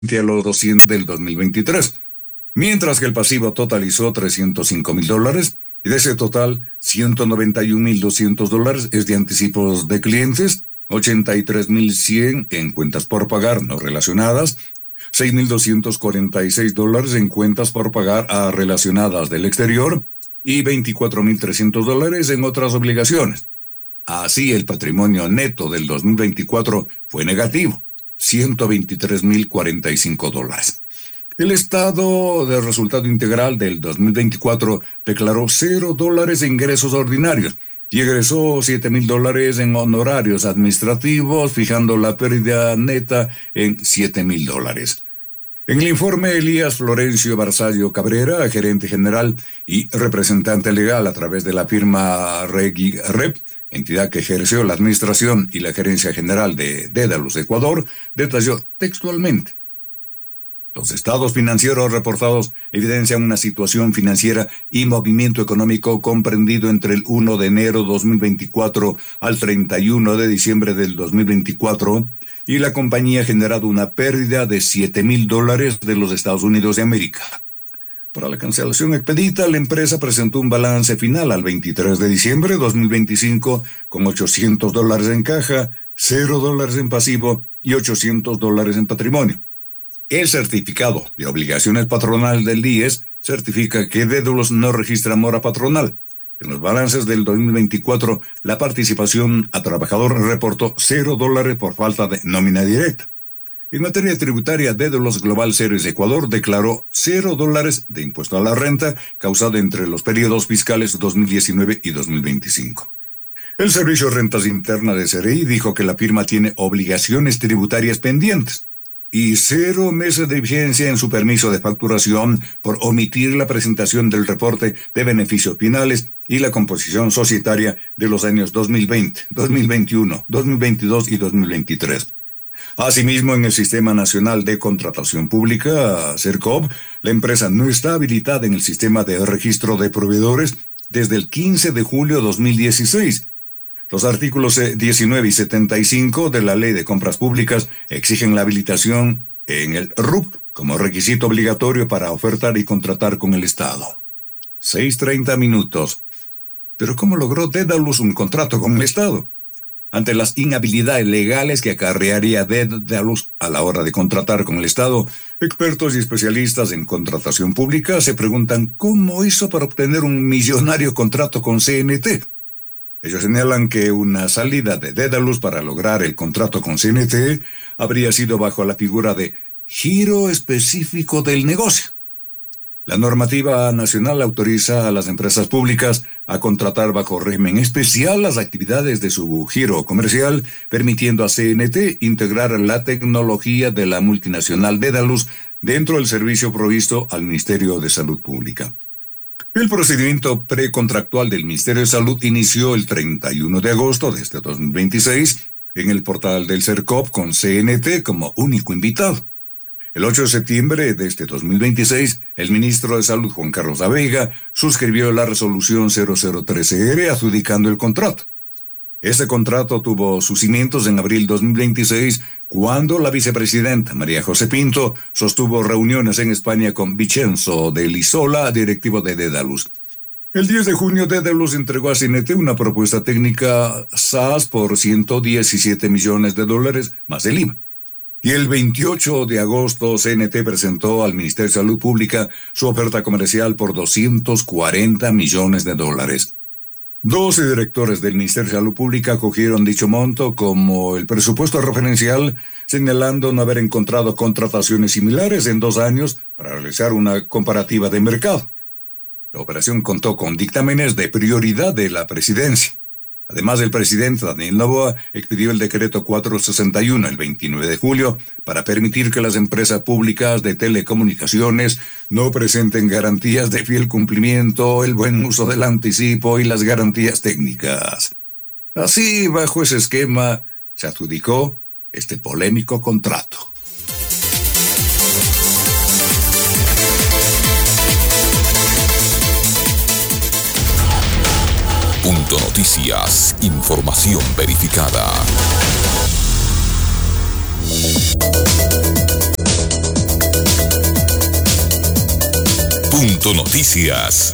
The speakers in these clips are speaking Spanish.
a los 200 del 2023, mientras que el pasivo totalizó $305,000 y de ese total, $191,200 es de anticipos de clientes, 83,100 en cuentas por pagar no relacionadas, $6,246 en cuentas por pagar relacionadas del exterior y $24,300 en otras obligaciones. Así, el patrimonio neto del 2024 fue negativo, $123,045. El estado de resultado integral del 2024 declaró $0 en ingresos ordinarios y egresó $7,000 en honorarios administrativos, fijando la pérdida neta en $7,000. En el informe, Elías Florencio Barzallo Cabrera, gerente general y representante legal a través de la firma Regi Rep, entidad que ejerció la administración y la gerencia general de Dedalus Ecuador, detalló textualmente: los estados financieros reportados evidencian una situación financiera y movimiento económico comprendido entre el 1 de enero 2024 al 31 de diciembre del 2024, y la compañía ha generado una pérdida de $7,000 de los Estados Unidos de América. Para la cancelación expedita, la empresa presentó un balance final al 23 de diciembre de 2025 con $800 en caja, $0 en pasivo y $800 en patrimonio. El certificado de obligaciones patronales del DIES certifica que Dedalus no registra mora patronal. En los balances del 2024, la participación a trabajador reportó $0 por falta de nómina directa. En materia tributaria, Dedalus Global Series Ecuador declaró $0 de impuesto a la renta causado entre los periodos fiscales 2019 y 2025. El Servicio de Rentas Internas de CRI dijo que la firma tiene obligaciones tributarias pendientes y 0 meses de vigencia en su permiso de facturación por omitir la presentación del reporte de beneficios finales y la composición societaria de los años 2020, 2021, 2022 y 2023. Asimismo, en el Sistema Nacional de Contratación Pública, SERCOP, la empresa no está habilitada en el sistema de registro de proveedores desde el 15 de julio de 2016. Los artículos 19 y 75 de la Ley de Compras Públicas exigen la habilitación en el RUP como requisito obligatorio para ofertar y contratar con el Estado. 6:30. ¿Pero cómo logró Dedalus un contrato con el Estado? Ante las inhabilidades legales que acarrearía Dedalus a la hora de contratar con el Estado, expertos y especialistas en contratación pública se preguntan cómo hizo para obtener un millonario contrato con CNT. Ellos señalan que una salida de Dedalus para lograr el contrato con CNT habría sido bajo la figura de giro específico del negocio. La normativa nacional autoriza a las empresas públicas a contratar bajo régimen especial las actividades de su giro comercial, permitiendo a CNT integrar la tecnología de la multinacional Dedalus dentro del servicio provisto al Ministerio de Salud Pública. El procedimiento precontractual del Ministerio de Salud inició el 31 de agosto de este 2026 en el portal del CERCOP con CNT como único invitado. El 8 de septiembre de este 2026, el ministro de Salud, Juan Carlos Da Veiga, suscribió la resolución 003R adjudicando el contrato. Este contrato tuvo sus cimientos en abril 2026, cuando la vicepresidenta María José Pinto sostuvo reuniones en España con Vincenzo de Lisola, directivo de Dedalus. El 10 de junio, Dedalus entregó a CNT una propuesta técnica SaaS por $117 millones más el IVA. Y el 28 de agosto, CNT presentó al Ministerio de Salud Pública su oferta comercial por $240 millones. 12 directores del Ministerio de Salud Pública acogieron dicho monto como el presupuesto referencial, señalando no haber encontrado contrataciones similares en 2 años para realizar una comparativa de mercado. La operación contó con dictámenes de prioridad de la presidencia. Además, el presidente Daniel Noboa expidió el decreto 461 el 29 de julio para permitir que las empresas públicas de telecomunicaciones no presenten garantías de fiel cumplimiento, el buen uso del anticipo y las garantías técnicas. Así, bajo ese esquema, se adjudicó este polémico contrato. Punto Noticias, información verificada. Punto Noticias.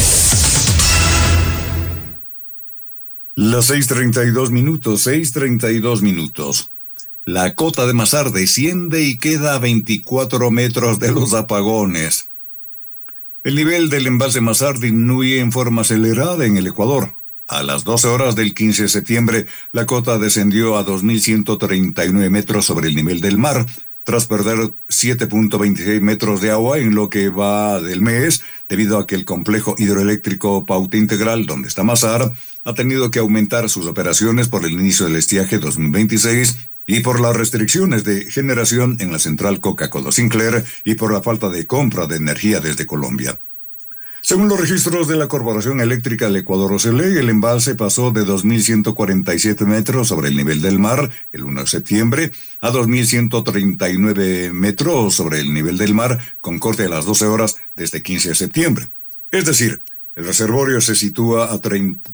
Las 6:32 minutos. La cota de Masar desciende y queda a 24 metros de los apagones. El nivel del embalse Masar disminuye en forma acelerada en el Ecuador. A las 12 horas del 15 de septiembre, la cota descendió a 2.139 metros sobre el nivel del mar, tras perder 7.26 metros de agua en lo que va del mes, debido a que el complejo hidroeléctrico Pauta Integral, donde está Masar, ha tenido que aumentar sus operaciones por el inicio del estiaje 2026 y por las restricciones de generación en la central Coca-Cola Sinclair y por la falta de compra de energía desde Colombia. Según los registros de la Corporación Eléctrica del Ecuador, OCELE, el embalse pasó de 2.147 metros sobre el nivel del mar el 1 de septiembre a 2.139 metros sobre el nivel del mar con corte a las 12 horas desde 15 de septiembre. Es decir, el reservorio se sitúa a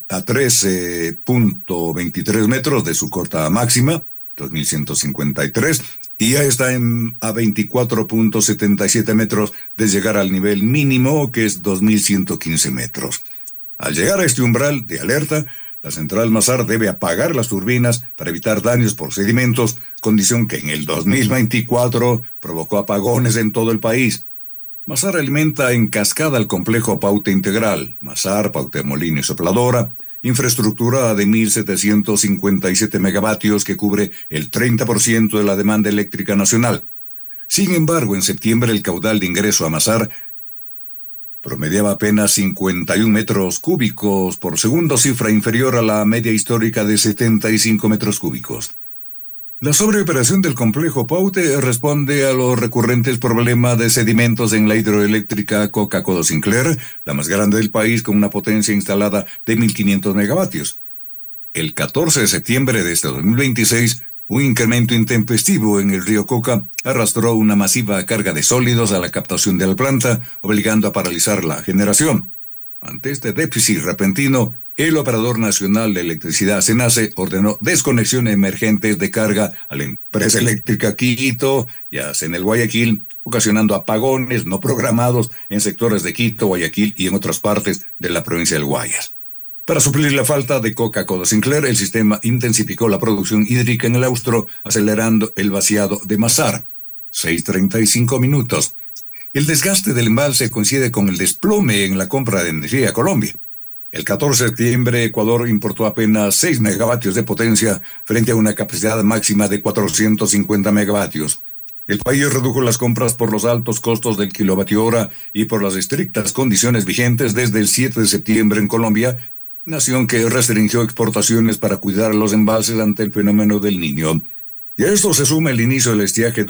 13.23 metros de su cota máxima, 2.153, y ya está a 24.77 metros de llegar al nivel mínimo, que es 2.115 metros. Al llegar a este umbral de alerta, la central Masar debe apagar las turbinas para evitar daños por sedimentos, condición que en el 2024 provocó apagones en todo el país. Masar alimenta en cascada el complejo Pauta Integral, Masar, Pauta Molino y Sopladora, infraestructura de 1.757 megavatios que cubre el 30% de la demanda eléctrica nacional. Sin embargo, en septiembre el caudal de ingreso a Masar promediaba apenas 51 metros cúbicos por segundo, cifra inferior a la media histórica de 75 metros cúbicos. La sobreoperación del complejo Paute responde a los recurrentes problemas de sedimentos en la hidroeléctrica Coca-Cola Sinclair, la más grande del país con una potencia instalada de 1.500 megavatios. El 14 de septiembre de este 2026, un incremento intempestivo en el río Coca arrastró una masiva carga de sólidos a la captación de la planta, obligando a paralizar la generación. Ante este déficit repentino, el Operador Nacional de Electricidad, SENACE, ordenó desconexiones emergentes de carga a la empresa eléctrica Quito y a Enel Guayaquil, ocasionando apagones no programados en sectores de Quito, Guayaquil y en otras partes de la provincia del Guayas. Para suplir la falta de Coca-Cola Sinclair, el sistema intensificó la producción hídrica en el Austro, acelerando el vaciado de Masar. 6:35 minutos. El desgaste del embalse coincide con el desplome en la compra de energía a Colombia. El 14 de septiembre, Ecuador importó apenas 6 megavatios de potencia frente a una capacidad máxima de 450 megavatios. El país redujo las compras por los altos costos del kilovatio hora y por las estrictas condiciones vigentes desde el 7 de septiembre en Colombia, nación que restringió exportaciones para cuidar los embalses ante el fenómeno del Niño. Y a esto se suma el inicio del estiaje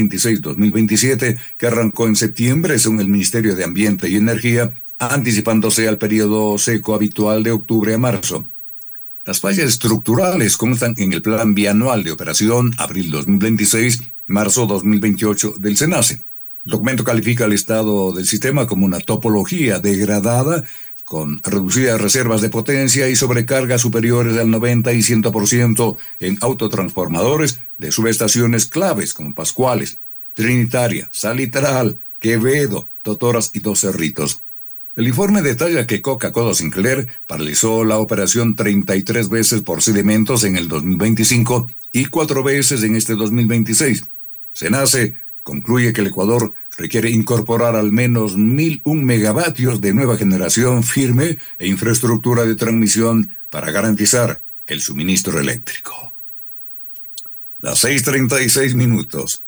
2026-2027, que arrancó en septiembre, según el Ministerio de Ambiente y Energía, anticipándose al periodo seco habitual de octubre a marzo. Las fallas estructurales constan en el Plan Bianual de Operación abril 2026-marzo 2028 del SENACE. El documento califica el estado del sistema como una topología degradada, con reducidas reservas de potencia y sobrecargas superiores al 90 y 100% en autotransformadores de subestaciones claves como Pascuales, Trinitaria, Salitral, Quevedo, Totoras y Dos Cerritos. El informe detalla que Coca-Cola Sinclair paralizó la operación 33 veces por sedimentos en el 2025 y 4 veces en este 2026. SENACE concluye que el Ecuador requiere incorporar al menos 1.001 megavatios de nueva generación firme e infraestructura de transmisión para garantizar el suministro eléctrico. Las 6:36 minutos.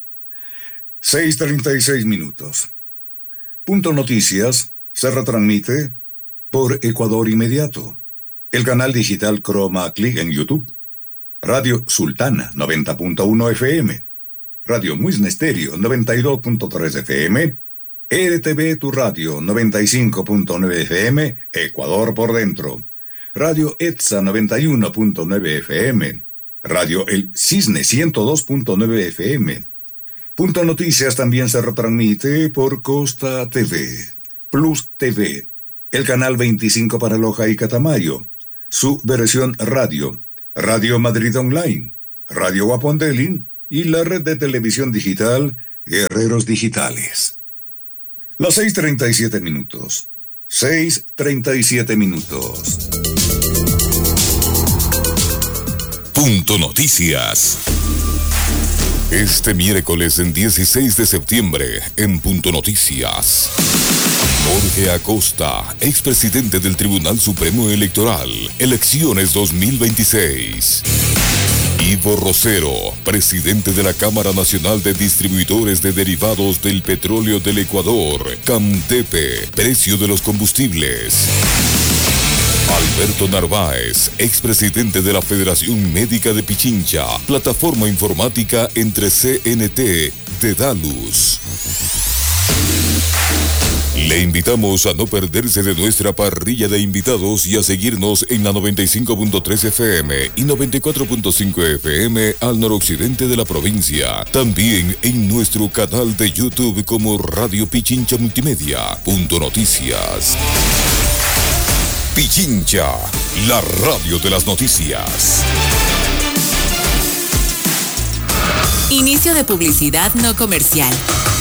6:36 minutos. Punto Noticias se retransmite por Ecuador Inmediato, el canal digital Chroma Click en YouTube, Radio Sultana 90.1 FM, Radio Muisne Estéreo 92.3 FM, RTV Tu Radio 95.9 FM, Ecuador por dentro, Radio ETSA 91.9 FM, Radio El Cisne 102.9 FM. Punto Noticias también se retransmite por Costa TV, Plus TV, el canal 25 para Loja y Catamayo, su versión radio, Radio Madrid Online, Radio Guapondelin y la red de televisión digital Guerreros Digitales. Las 6:37. 6:37. Punto Noticias. Este miércoles en 16 de septiembre en Punto Noticias. Jorge Acosta, expresidente del Tribunal Supremo Electoral, elecciones 2026. Ivo Rosero, presidente de la Cámara Nacional de Distribuidores de Derivados del Petróleo del Ecuador, CAMTEPE, precio de los combustibles. Alberto Narváez, expresidente de la Federación Médica de Pichincha, plataforma informática entre CNT, Dedalus. Le invitamos a no perderse de nuestra parrilla de invitados y a seguirnos en la 95.3 FM y 94.5 FM al noroccidente de la provincia. También en nuestro canal de YouTube como Radio Pichincha Multimedia. Punto Noticias. Pichincha, la radio de las noticias. Inicio de publicidad no comercial.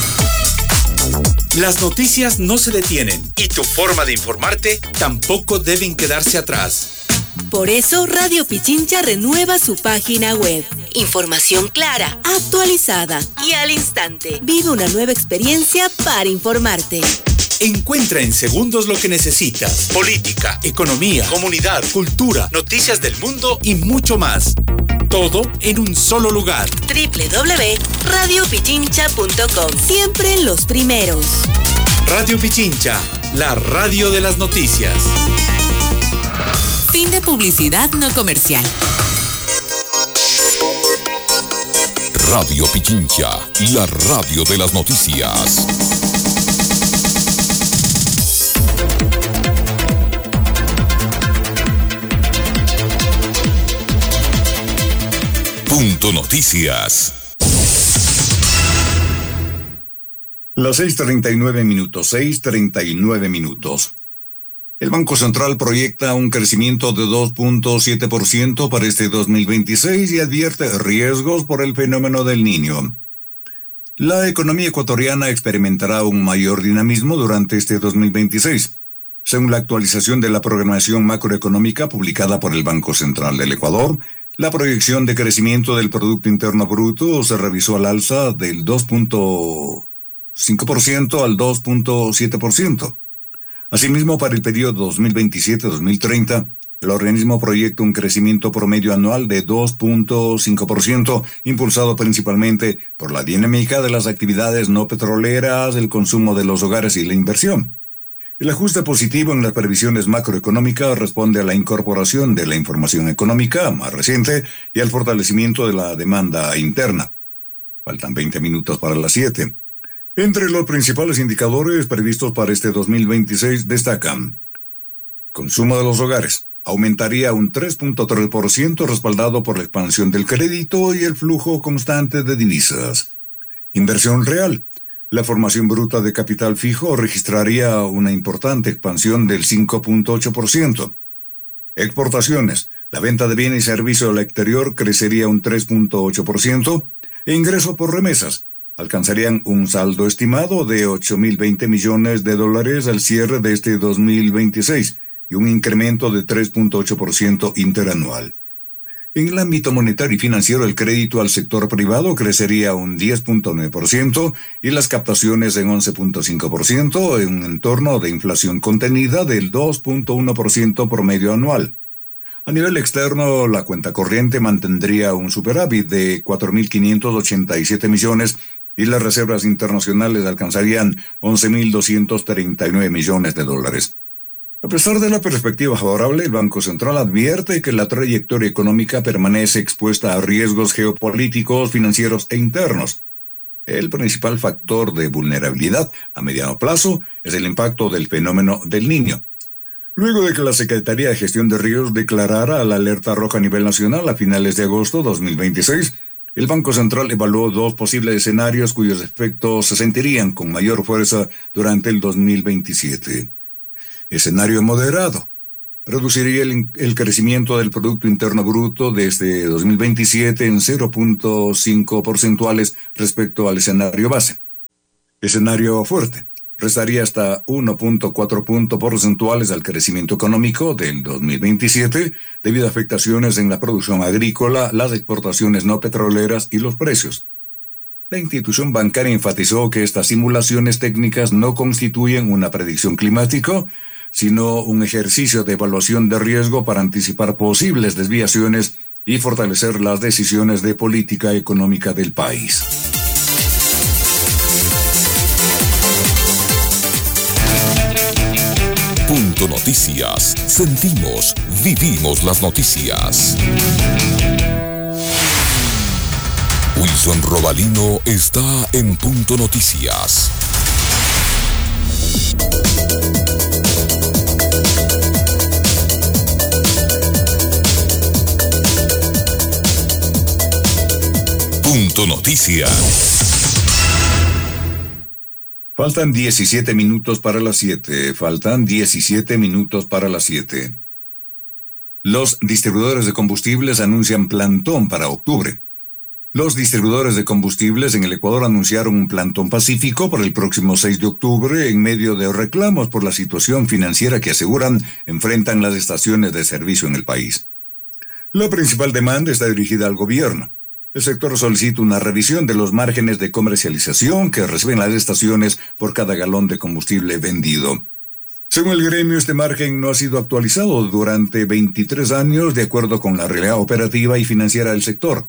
Las noticias no se detienen y tu forma de informarte tampoco deben quedarse atrás. Por eso Radio Pichincha renueva su página web. Información clara, actualizada y al instante. Vive una nueva experiencia para informarte. Encuentra en segundos lo que necesitas. Política, economía, comunidad, cultura, noticias del mundo y mucho más. Todo en un solo lugar. www.radiopichincha.com. Siempre los primeros. Radio Pichincha, la radio de las noticias. Fin de publicidad no comercial. Radio Pichincha, la radio de las noticias. Punto Noticias. Las 6:39. 6:39. El Banco Central proyecta un crecimiento de 2.7% para este 2026 y advierte riesgos por el fenómeno del Niño. La economía ecuatoriana experimentará un mayor dinamismo durante este 2026. Según la actualización de la programación macroeconómica publicada por el Banco Central del Ecuador, la proyección de crecimiento del Producto Interno Bruto se revisó al alza del 2.5% al 2.7%. Asimismo, para el periodo 2027-2030, el organismo proyecta un crecimiento promedio anual de 2.5%, impulsado principalmente por la dinámica de las actividades no petroleras, el consumo de los hogares y la inversión. El ajuste positivo en las previsiones macroeconómicas responde a la incorporación de la información económica más reciente y al fortalecimiento de la demanda interna. Faltan 20 minutos para las 7. Entre los principales indicadores previstos para este 2026 destacan: consumo de los hogares aumentaría un 3.3%, respaldado por la expansión del crédito y el flujo constante de divisas. Inversión real. La formación bruta de capital fijo registraría una importante expansión del 5.8%. Exportaciones. La venta de bienes y servicios al exterior crecería un 3.8%. E ingresos por remesas alcanzarían un saldo estimado de $8.020 millones al cierre de este 2026 y un incremento de 3.8% interanual. En el ámbito monetario y financiero, el crédito al sector privado crecería un 10.9% y las captaciones en 11.5%, en un entorno de inflación contenida del 2.1% promedio anual. A nivel externo, la cuenta corriente mantendría un superávit de 4.587 millones y las reservas internacionales alcanzarían 11.239 millones de dólares. A pesar de la perspectiva favorable, el Banco Central advierte que la trayectoria económica permanece expuesta a riesgos geopolíticos, financieros e internos. El principal factor de vulnerabilidad a mediano plazo es el impacto del fenómeno del Niño. Luego de que la Secretaría de Gestión de Riesgos declarara la alerta roja a nivel nacional a finales de agosto de 2026, el Banco Central evaluó dos posibles escenarios cuyos efectos se sentirían con mayor fuerza durante el 2027. Escenario moderado. Reduciría el crecimiento del Producto Interno Bruto desde 2027 en 0.5 porcentuales respecto al escenario base. Escenario fuerte. restaría hasta 1.4 puntos porcentuales al crecimiento económico del 2027 debido a afectaciones en la producción agrícola, las exportaciones no petroleras y los precios. La institución bancaria enfatizó que estas simulaciones técnicas no constituyen una predicción climática, sino un ejercicio de evaluación de riesgo para anticipar posibles desviaciones y fortalecer las decisiones de política económica del país. Punto Noticias. Sentimos, vivimos las noticias. Wilson Robalino está en Punto Noticias. Punto Noticias. Faltan 17 minutos para las 7. Faltan 17 minutos para las 7. Los distribuidores de combustibles anuncian plantón para octubre. Los distribuidores de combustibles en el Ecuador anunciaron un plantón pacífico para el próximo 6 de octubre en medio de reclamos por la situación financiera que aseguran enfrentan las estaciones de servicio en el país. La principal demanda está dirigida al gobierno. El sector solicita una revisión de los márgenes de comercialización que reciben las estaciones por cada galón de combustible vendido. Según el gremio, este margen no ha sido actualizado durante 23 años de acuerdo con la realidad operativa y financiera del sector.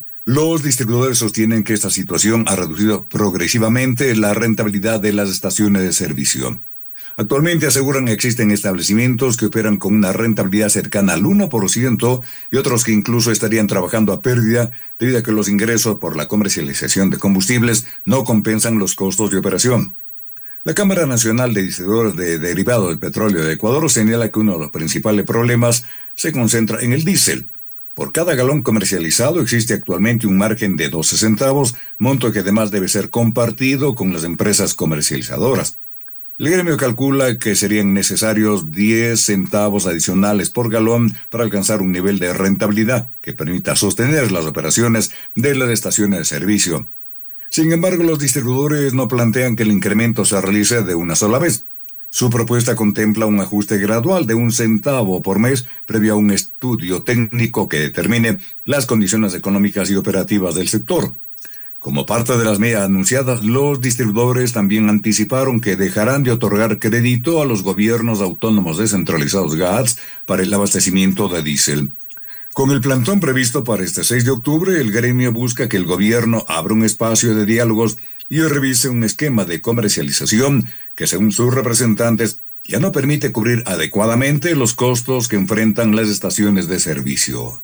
Los distribuidores sostienen que esta situación ha reducido progresivamente la rentabilidad de las estaciones de servicio. Actualmente aseguran que existen establecimientos que operan con una rentabilidad cercana al 1% y otros que incluso estarían trabajando a pérdida debido a que los ingresos por la comercialización de combustibles no compensan los costos de operación. La Cámara Nacional de Distribuidores de Derivados del Petróleo de Ecuador señala que uno de los principales problemas se concentra en el diésel. Por cada galón comercializado existe actualmente un margen de 12 centavos, monto que además debe ser compartido con las empresas comercializadoras. El gremio calcula que serían necesarios 10 centavos adicionales por galón para alcanzar un nivel de rentabilidad que permita sostener las operaciones de las estaciones de servicio. Sin embargo, los distribuidores no plantean que el incremento se realice de una sola vez. Su propuesta contempla un ajuste gradual de 1 centavo por mes previo a un estudio técnico que determine las condiciones económicas y operativas del sector. Como parte de las medidas anunciadas, los distribuidores también anticiparon que dejarán de otorgar crédito a los gobiernos autónomos descentralizados GATS para el abastecimiento de diésel. Con el plantón previsto para este 6 de octubre, el gremio busca que el gobierno abra un espacio de diálogos y revise un esquema de comercialización que, según sus representantes, ya no permite cubrir adecuadamente los costos que enfrentan las estaciones de servicio.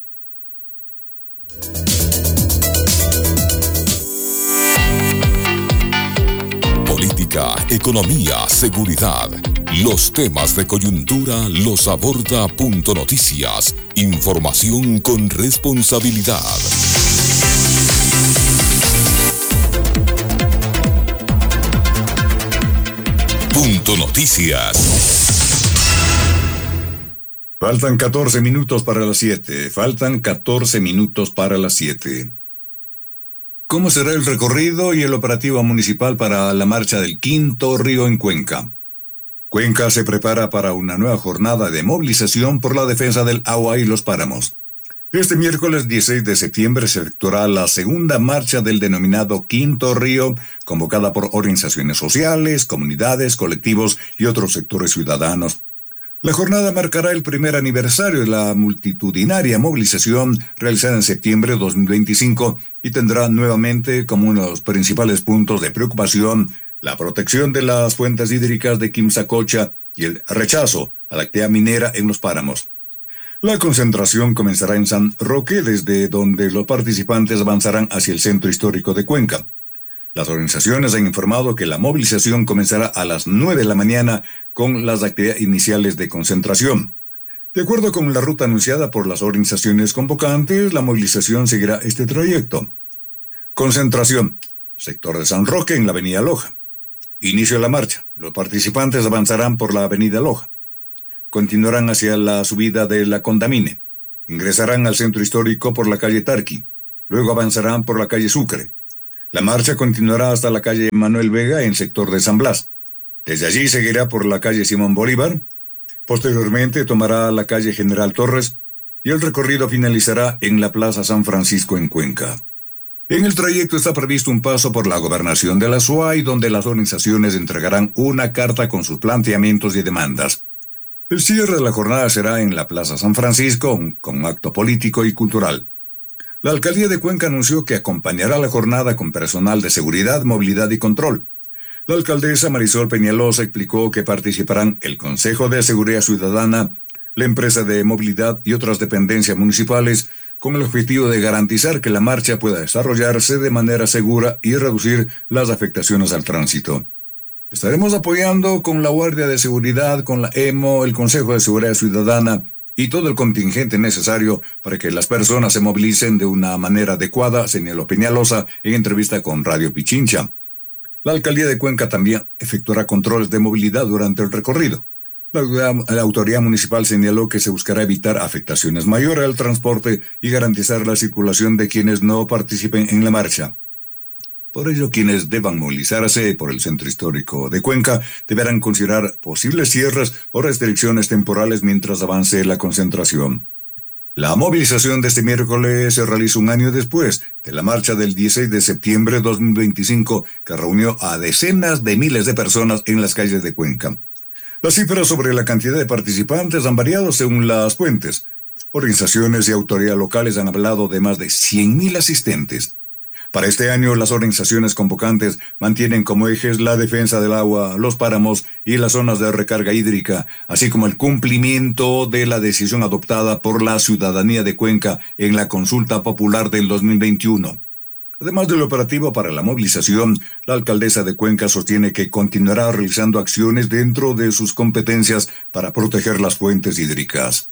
Política, economía, seguridad. Los temas de coyuntura los aborda Punto Noticias. Información con responsabilidad. Punto Noticias. Faltan 14 minutos para las 7. Faltan 14 minutos para las 7. ¿Cómo será el recorrido y el operativo municipal para la marcha del Quinto Río en Cuenca? Cuenca se prepara para una nueva jornada de movilización por la defensa del agua y los páramos. Este miércoles 16 de septiembre se efectuará la segunda marcha del denominado Quinto Río, convocada por organizaciones sociales, comunidades, colectivos y otros sectores ciudadanos. La jornada marcará el primer aniversario de la multitudinaria movilización realizada en septiembre de 2025 y tendrá nuevamente como uno de los principales puntos de preocupación la protección de las fuentes hídricas de Quimsacocha y el rechazo a la actividad minera en los páramos. La concentración comenzará en San Roque, desde donde los participantes avanzarán hacia el centro histórico de Cuenca. Las organizaciones han informado que la movilización comenzará a las 9 de la mañana con las actividades iniciales de concentración. De acuerdo con la ruta anunciada por las organizaciones convocantes, la movilización seguirá este trayecto. Concentración, sector de San Roque en la avenida Loja. Inicio de la marcha. Los participantes avanzarán por la avenida Loja. Continuarán hacia la subida de la Condamine. Ingresarán al centro histórico por la calle Tarqui. Luego avanzarán por la calle Sucre. La marcha continuará hasta la calle Manuel Vega en sector de San Blas. Desde allí seguirá por la calle Simón Bolívar. Posteriormente tomará la calle General Torres y el recorrido finalizará en la Plaza San Francisco en Cuenca. En el trayecto está previsto un paso por la gobernación de la SUAY, donde las organizaciones entregarán una carta con sus planteamientos y demandas. El cierre de la jornada será en la Plaza San Francisco, con acto político y cultural. La alcaldía de Cuenca anunció que acompañará la jornada con personal de seguridad, movilidad y control. La alcaldesa Marisol Peñalosa explicó que participarán el Consejo de Seguridad Ciudadana, la empresa de movilidad y otras dependencias municipales, con el objetivo de garantizar que la marcha pueda desarrollarse de manera segura y reducir las afectaciones al tránsito. Estaremos apoyando con la Guardia de Seguridad, con la EMO, el Consejo de Seguridad Ciudadana y todo el contingente necesario para que las personas se movilicen de una manera adecuada, señaló Peñalosa en entrevista con Radio Pichincha. La alcaldía de Cuenca también efectuará controles de movilidad durante el recorrido. La autoridad municipal señaló que se buscará evitar afectaciones mayores al transporte y garantizar la circulación de quienes no participen en la marcha. Por ello, quienes deban movilizarse por el centro histórico de Cuenca deberán considerar posibles cierres o restricciones temporales mientras avance la concentración. La movilización de este miércoles se realiza un año después de la marcha del 16 de septiembre de 2025, que reunió a decenas de miles de personas en las calles de Cuenca. Las cifras sobre la cantidad de participantes han variado según las fuentes. Organizaciones y autoridades locales han hablado de más de 100.000 asistentes. Para este año, las organizaciones convocantes mantienen como ejes la defensa del agua, los páramos y las zonas de recarga hídrica, así como el cumplimiento de la decisión adoptada por la ciudadanía de Cuenca en la consulta popular del 2021. Además del operativo para la movilización, la alcaldesa de Cuenca sostiene que continuará realizando acciones dentro de sus competencias para proteger las fuentes hídricas.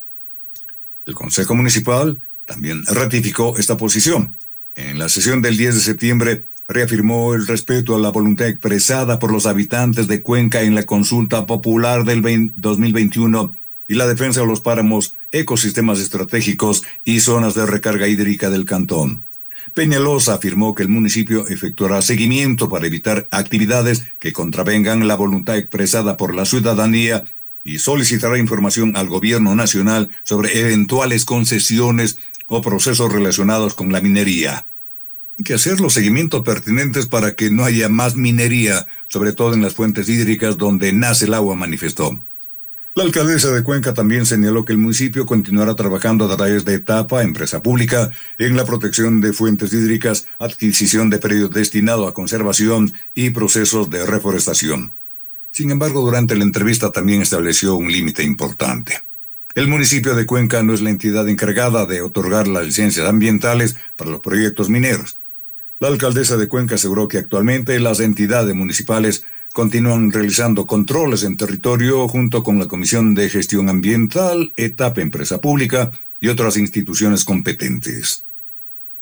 El Consejo Municipal también ratificó esta posición. En la sesión del 10 de septiembre, reafirmó el respeto a la voluntad expresada por los habitantes de Cuenca en la consulta popular del 2021 y la defensa de los páramos, ecosistemas estratégicos y zonas de recarga hídrica del cantón. Peñalosa afirmó que el municipio efectuará seguimiento para evitar actividades que contravengan la voluntad expresada por la ciudadanía y solicitará información al gobierno nacional sobre eventuales concesiones o procesos relacionados con la minería. Hay que hacer los seguimientos pertinentes para que no haya más minería, sobre todo en las fuentes hídricas donde nace el agua, manifestó. La alcaldesa de Cuenca también señaló que el municipio continuará trabajando a través de etapa, empresa pública, en la protección de fuentes hídricas, adquisición de predios destinados a conservación y procesos de reforestación. Sin embargo, durante la entrevista también estableció un límite importante. El municipio de Cuenca no es la entidad encargada de otorgar las licencias ambientales para los proyectos mineros. La alcaldesa de Cuenca aseguró que actualmente las entidades municipales continúan realizando controles en territorio junto con la Comisión de Gestión Ambiental, etapa empresa pública y otras instituciones competentes.